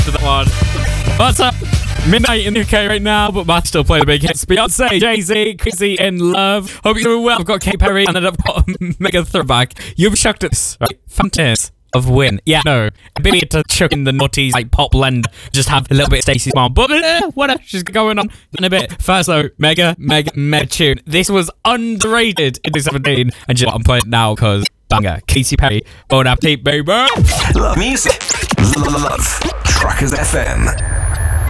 to that one. But midnight in the UK right now, but Matt still playing the big hits. Beyonce, Jay-Z, Crazy in Love. Hope you're doing well. I've got Katy Perry and then I've got a mega throwback. You'll be shocked at this, right? Fountains of Win. Yeah, no. Maybe to chuck in the naughties like pop blend, just have a little bit of Stacey Small. But whatever, she's going on in a bit. First though, mega tune. This was underrated in 2017, and just what I'm playing now because banger. Katy Perry, Bon Appetit, baby. Love music. Love Trackers FM.